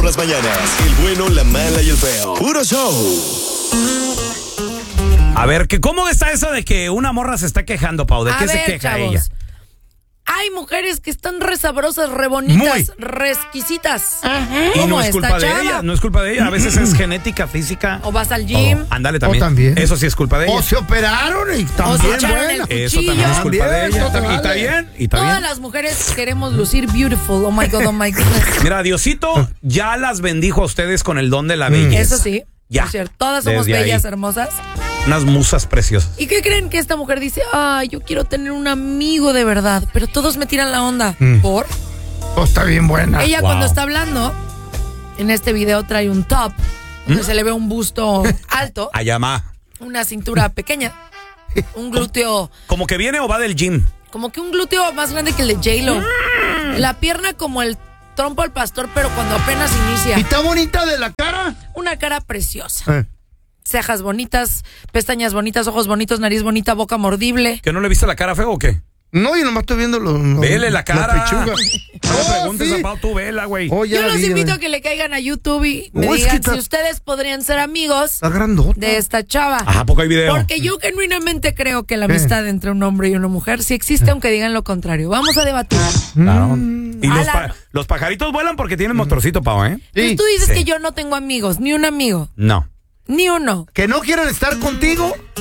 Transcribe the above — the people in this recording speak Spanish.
las mañanas. El bueno, la mala y el feo. Puro show. A ver, ¿cómo está eso de que una morra se está quejando, Pau? ¿De qué se queja chavos, ella? hay mujeres que están re sabrosas, re bonitas, re exquisitas. Y no es culpa de ella, no es culpa de ella. A veces es genética, física. O vas al gym. Ándale también. O también. Eso sí es culpa de ella. O se operaron y O se también echaron buena. el Eso también es culpa de ella. También, Y está bien, y está Todas bien. las mujeres queremos lucir beautiful. Oh my God, oh my goodness. Mira, Diosito ya las bendijo a ustedes con el don de la belleza. Eso sí. Ya. Es cierto. Todas somos Desde bellas, ahí. hermosas. Unas musas preciosas. ¿Y qué creen que esta mujer dice? Ay, yo quiero tener un amigo de verdad. Pero todos me tiran la onda. ¿Por? Oh, está bien buena. Ella Wow. cuando está hablando, en este video trae un top, donde se le ve un busto alto, Ayamá. una cintura pequeña, un glúteo, ¿Como que viene o va del gym? como que un glúteo más grande que el de J-Lo. La pierna como el trompo al pastor, pero cuando apenas ¿Y inicia. está bonita de la cara? Una cara preciosa. Cejas bonitas, pestañas bonitas, ojos bonitos, nariz bonita, boca mordible. ¿Que no le viste la cara feo o qué? No, yo nomás estoy viendo los Vele la cara. La pechuga. No le preguntes a Pau, tú vela, güey. Oh, ya Yo la los vi, invito ya a que le caigan a YouTube y me Oh, es digan que está- si ustedes podrían ser amigos Está grandota. de esta chava. Ajá, ¿a poco hay video? Porque yo genuinamente creo que la amistad entre un hombre y una mujer sí existe, aunque digan lo contrario. Vamos a debatir. Claro. Y Alan. los pajaritos vuelan porque tienen motorcito, Pau, ¿eh? Entonces Sí. tú dices Sí. que yo no tengo amigos, ni un amigo, No. ni uno. Que no quieran estar contigo.